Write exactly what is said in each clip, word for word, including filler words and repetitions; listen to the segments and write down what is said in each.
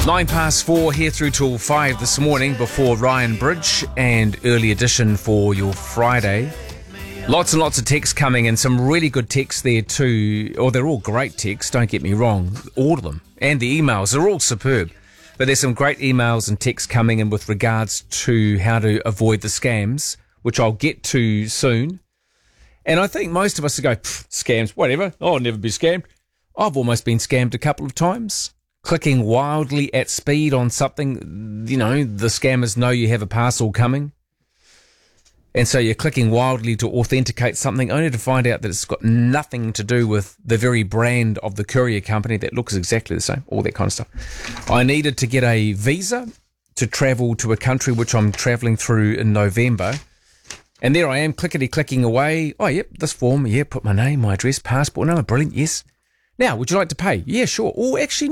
Nine past four here through till five this morning before Ryan Bridge and early edition for your Friday. Lots and lots of texts coming and some really good texts there too. Or they're all great texts, don't get me wrong. All of them. And the emails are all superb. But there's some great emails and texts coming in with regards to how to avoid the scams, which I'll get to soon. And I think most of us go, scams, whatever. I'll never be scammed. I've almost been scammed a couple of times. Clicking wildly at speed on something, you know, the scammers know you have a parcel coming. And so you're clicking wildly to authenticate something only to find out that it's got nothing to do with the very brand of the courier company that looks exactly the same, all that kind of stuff. I needed to get a visa to travel to a country which I'm travelling through in November. And there I am, clickety-clicking away. Oh, yep, this form, yeah, put my name, my address, passport number, brilliant, yes. Now, would you like to pay? Yeah, sure. Oh, actually,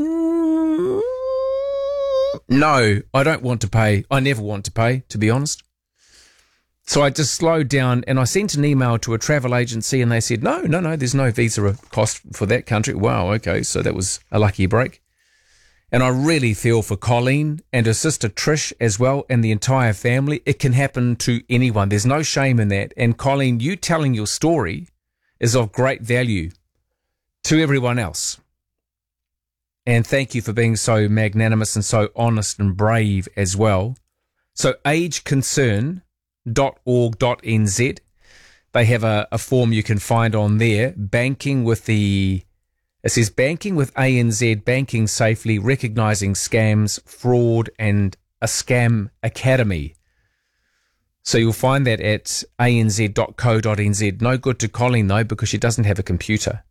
no, I don't want to pay. I never want to pay, to be honest. So I just slowed down and I sent an email to a travel agency and they said, no, no, no, there's no visa cost for that country. Wow, okay, so that was a lucky break. And I really feel for Colleen and her sister Trish as well and the entire family. It can happen to anyone. There's no shame in that. And Colleen, you telling your story is of great value to everyone else. And thank you for being so magnanimous and so honest and brave as well. So age concern dot org dot n z, they have a, a form you can find on there. Banking with the, it says banking with A N Z, banking safely, recognising scams, fraud and a scam academy. So you'll find that at a n z dot co dot n z. No good to Colleen though because she doesn't have a computer.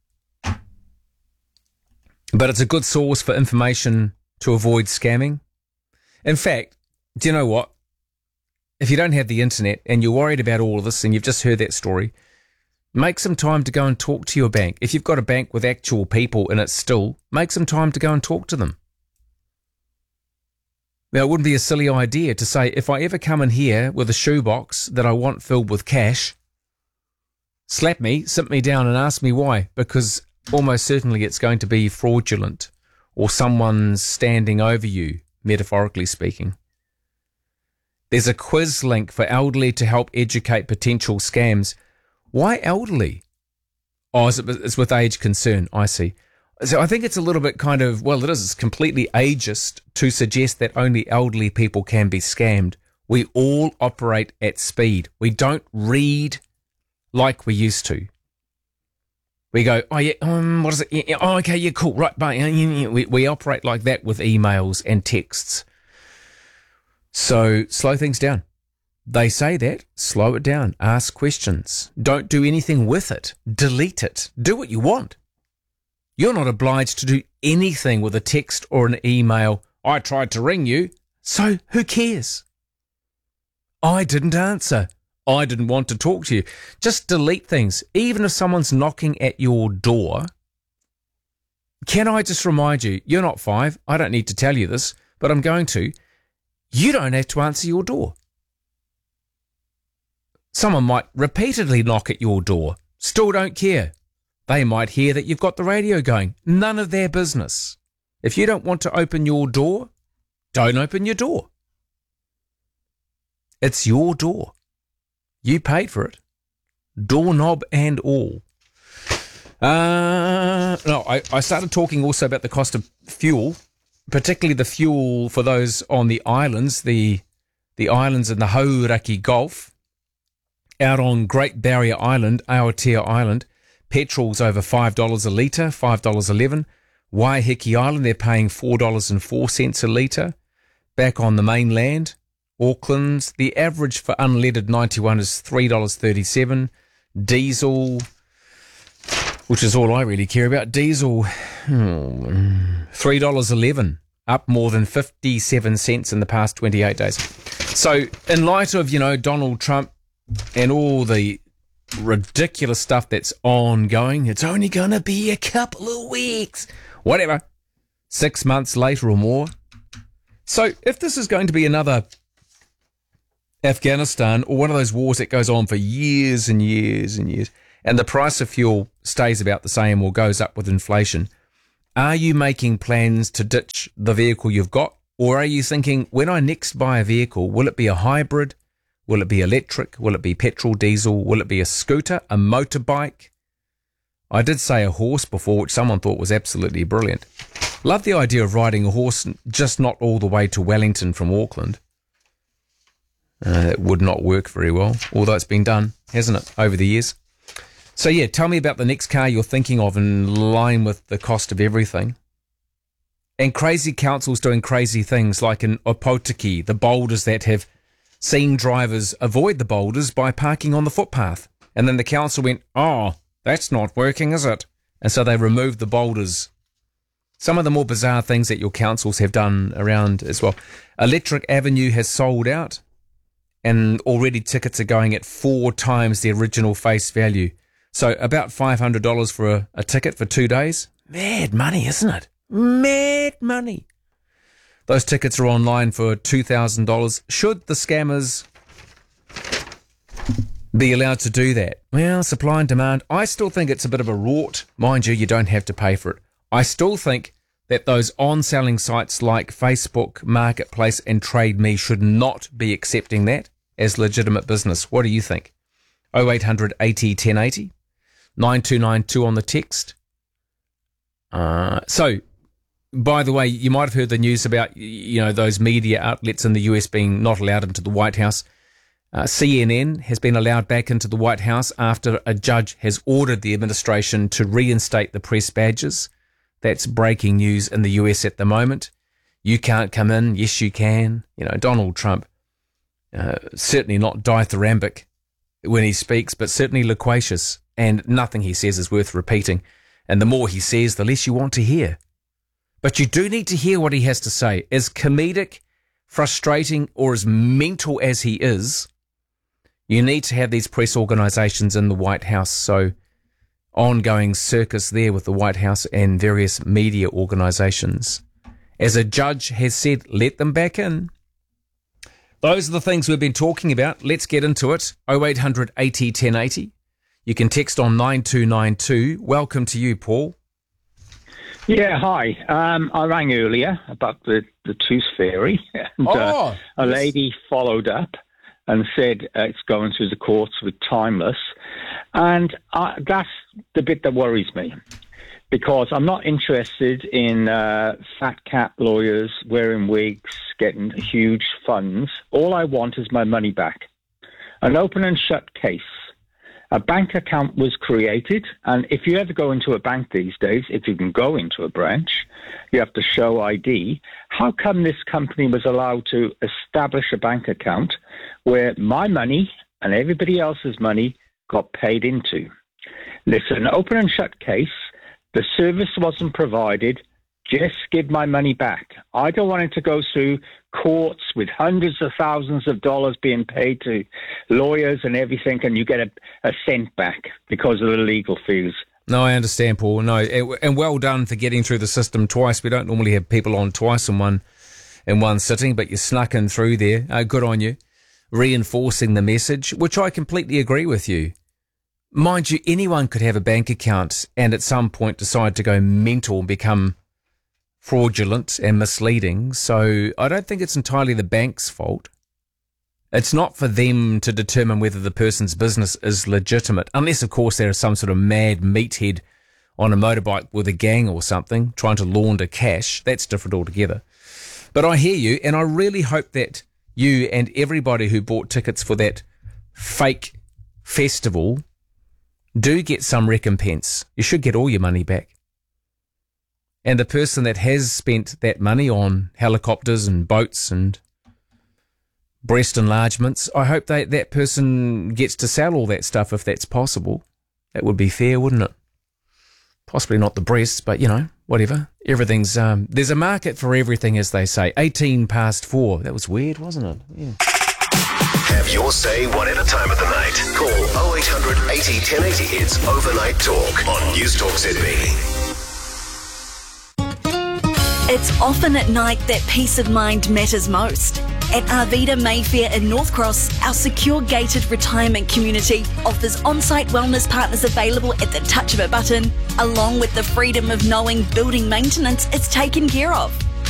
But it's a good source for information to avoid scamming. In fact, do you know what? If you don't have the internet and you're worried about all of this and you've just heard that story, make some time to go and talk to your bank. If you've got a bank with actual people in it still, make some time to go and talk to them. Now, it wouldn't be a silly idea to say, if I ever come in here with a shoebox that I want filled with cash, slap me, sit me down and ask me why, because almost certainly it's going to be fraudulent or someone's standing over you, metaphorically speaking. There's a quiz link for elderly to help educate potential scams. Why elderly? Oh, it's with age concern, I see. So I think it's a little bit kind of, well, it is it's completely ageist to suggest that only elderly people can be scammed. We all operate at speed. We don't read like we used to. We go, oh, yeah, um, what is it? Yeah, yeah, oh, okay, yeah, cool, right, bye. Yeah, yeah. We, we operate like that with emails and texts. So slow things down. They say that, slow it down, ask questions. Don't do anything with it. Delete it. Do what you want. You're not obliged to do anything with a text or an email. I tried to ring you, so who cares? I didn't answer. I didn't want to talk to you. Just delete things. Even if someone's knocking at your door, can I just remind you, you're not five. I don't need to tell you this, but I'm going to. You don't have to answer your door. Someone might repeatedly knock at your door. Still don't care. They might hear that you've got the radio going. None of their business. If you don't want to open your door, don't open your door. It's your door. You paid for it. Doorknob and all. Uh, no, I, I started talking also about the cost of fuel, particularly the fuel for those on the islands, the the islands in the Hauraki Gulf. Out on Great Barrier Island, Aotea Island, petrol's over five dollars a litre, five dollars eleven. Waiheke Island, they're paying four dollars and four cents a litre. Back on the mainland, Auckland, the average for unleaded ninety-one is three dollars thirty-seven. Diesel, which is all I really care about, diesel, hmm, three dollars eleven, up more than fifty-seven cents in the past twenty-eight days. So in light of, you know, Donald Trump and all the ridiculous stuff that's ongoing, it's only going to be a couple of weeks, whatever, six months later or more. So if this is going to be another Afghanistan or one of those wars that goes on for years and years and years, and the price of fuel stays about the same or goes up with inflation, Are you making plans to ditch the vehicle you've got? Or are you thinking, when I next buy a vehicle, will it be a hybrid? Will it be electric? Will it be petrol, diesel? Will it be a scooter, a motorbike? I did say a horse before, which someone thought was absolutely brilliant. Love the idea of riding a horse, just not all the way to Wellington from Auckland. Uh, it would not work very well, although it's been done, hasn't it, over the years? So yeah, tell me about the next car you're thinking of in line with the cost of everything. And crazy councils doing crazy things, like in Opotiki, the boulders that have seen drivers avoid the boulders by parking on the footpath. And then the council went, oh, that's not working, is it? And so they removed the boulders. Some of the more bizarre things that your councils have done around as well. Electric Avenue has sold out, and already tickets are going at four times the original face value. So about five hundred dollars for a, a ticket for two days. Mad money, isn't it? Mad money. Those tickets are online for two thousand dollars. Should the scammers be allowed to do that? Well, supply and demand. I still think it's a bit of a rort. Mind you, you don't have to pay for it. I still think that those on-selling sites like Facebook, Marketplace and Trade Me should not be accepting that as legitimate business. What do you think? oh eight hundred eighty ten eighty. nine two nine two on the text. Uh, so, by the way, you might have heard the news about, you know, those media outlets in the U S being not allowed into the White House. Uh, C N N has been allowed back into the White House after a judge has ordered the administration to reinstate the press badges. That's breaking news in the U S at the moment. You can't come in. Yes, you can. You know, Donald Trump, uh, certainly not dithyrambic when he speaks, but certainly loquacious, and nothing he says is worth repeating. And the more he says, the less you want to hear. But you do need to hear what he has to say. As comedic, frustrating, or as mental as he is, you need to have these press organisations in the White House. So ongoing circus there with the White House and various media organisations. As a judge has said, let them back in. Those are the things we've been talking about. Let's get into it. oh eight hundred eighty ten eighty. You can text on nine two nine two. Welcome to you, Paul. Yeah, hi. Um, I rang earlier about the, the Tooth Fairy, and oh, uh, a yes. lady followed up and said uh, it's going through the courts with Timeless. And uh, that's the bit that worries me, because I'm not interested in uh, fat cat lawyers wearing wigs, getting huge funds. All I want is my money back. An open and shut case. A bank account was created, and if you ever go into a bank these days, if you can go into a branch, you have to show I D. How come this company was allowed to establish a bank account where my money and everybody else's money got paid into? Listen, an open and shut case. The service wasn't provided. Just give my money back. I don't want it to go through courts with hundreds of thousands of dollars being paid to lawyers and everything, and you get a, a cent back because of the legal fees. No, I understand, Paul. No, and well done for getting through the system twice. We don't normally have people on twice in one in one sitting, but you snuck in through there. Uh, good on you. Reinforcing the message, which I completely agree with you. Mind you, anyone could have a bank account and at some point decide to go mental and become fraudulent and misleading. So I don't think it's entirely the bank's fault. It's not for them to determine whether the person's business is legitimate, unless, of course, there is some sort of mad meathead on a motorbike with a gang or something trying to launder cash. That's different altogether. But I hear you, and I really hope that you and everybody who bought tickets for that fake festival do get some recompense. You should get all your money back. And the person that has spent that money on helicopters and boats and breast enlargements, I hope they, that person gets to sell all that stuff if that's possible. That would be fair, wouldn't it? Possibly not the breasts, but, you know, whatever. Everything's, um, there's a market for everything, as they say. eighteen past four. That was weird, wasn't it? Yeah. Have your say whatever time of the night. Call oh eight hundred eighty ten eighty. It's Overnight Talk on News Talk Sydney. It's often at night that peace of mind matters most. At Arvida Mayfair in North Cross, our secure gated retirement community offers on-site wellness partners available at the touch of a button, along with the freedom of knowing building maintenance is taken care of.